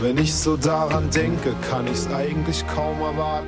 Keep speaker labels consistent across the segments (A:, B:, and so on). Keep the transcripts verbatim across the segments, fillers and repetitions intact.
A: Wenn ich so daran denke, kann ich's eigentlich kaum erwarten.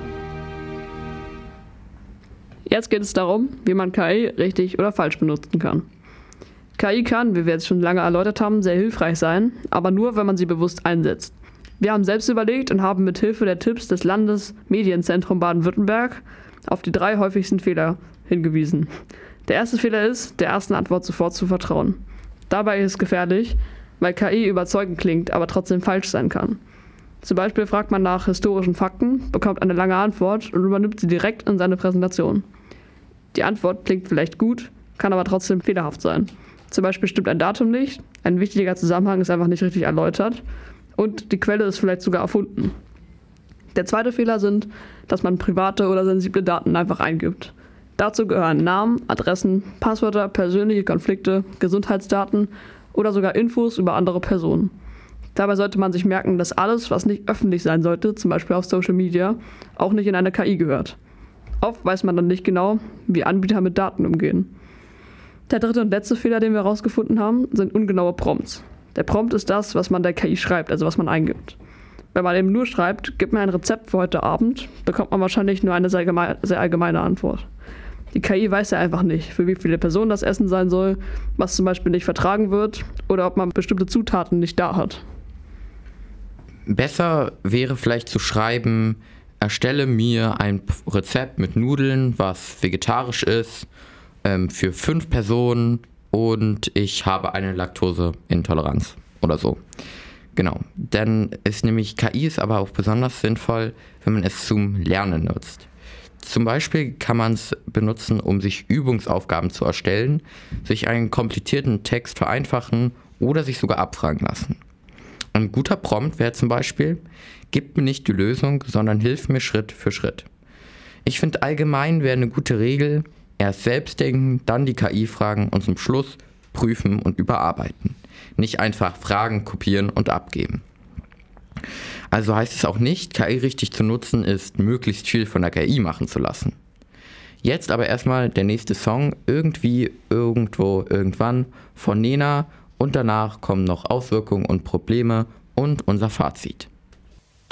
B: Jetzt geht es darum, wie man K I richtig oder falsch benutzen kann. K I kann, wie wir jetzt schon lange erläutert haben, sehr hilfreich sein, aber nur, wenn man sie bewusst einsetzt. Wir haben selbst überlegt und haben mit Hilfe der Tipps des Landesmedienzentrum Baden-Württemberg auf die drei häufigsten Fehler hingewiesen. Der erste Fehler ist, der ersten Antwort sofort zu vertrauen. Dabei ist es gefährlich, weil K I überzeugend klingt, aber trotzdem falsch sein kann. Zum Beispiel fragt man nach historischen Fakten, bekommt eine lange Antwort und übernimmt sie direkt in seine Präsentation. Die Antwort klingt vielleicht gut, kann aber trotzdem fehlerhaft sein. Zum Beispiel stimmt ein Datum nicht, ein wichtiger Zusammenhang ist einfach nicht richtig erläutert und die Quelle ist vielleicht sogar erfunden. Der zweite Fehler sind, dass man private oder sensible Daten einfach eingibt. Dazu gehören Namen, Adressen, Passwörter, persönliche Konflikte, Gesundheitsdaten oder sogar Infos über andere Personen. Dabei sollte man sich merken, dass alles, was nicht öffentlich sein sollte, zum Beispiel auf Social Media, auch nicht in eine K I gehört. Oft weiß man dann nicht genau, wie Anbieter mit Daten umgehen. Der dritte und letzte Fehler, den wir herausgefunden haben, sind ungenaue Prompts. Der Prompt ist das, was man der K I schreibt, also was man eingibt. Wenn man eben nur schreibt, gib mir ein Rezept für heute Abend, bekommt man wahrscheinlich nur eine sehr, geme- sehr allgemeine Antwort. Die K I weiß ja einfach nicht, für wie viele Personen das Essen sein soll, was zum Beispiel nicht vertragen wird oder ob man bestimmte Zutaten nicht da hat.
C: Besser wäre vielleicht zu schreiben, erstelle mir ein Rezept mit Nudeln, was vegetarisch ist, ähm, für fünf Personen und ich habe eine Laktoseintoleranz oder so. Genau, denn ist nämlich K I ist aber auch besonders sinnvoll, wenn man es zum Lernen nutzt. Zum Beispiel kann man es benutzen, um sich Übungsaufgaben zu erstellen, sich einen komplizierten Text vereinfachen oder sich sogar abfragen lassen. Ein guter Prompt wäre zum Beispiel, gib mir nicht die Lösung, sondern hilf mir Schritt für Schritt. Ich finde allgemein wäre eine gute Regel, erst selbst denken, dann die K I fragen und zum Schluss prüfen und überarbeiten. Nicht einfach Fragen kopieren und abgeben. Also heißt es auch nicht, K I richtig zu nutzen ist, möglichst viel von der K I machen zu lassen. Jetzt aber erstmal der nächste Song, Irgendwie, Irgendwo, Irgendwann von Nena und danach kommen noch Auswirkungen und Probleme und unser Fazit.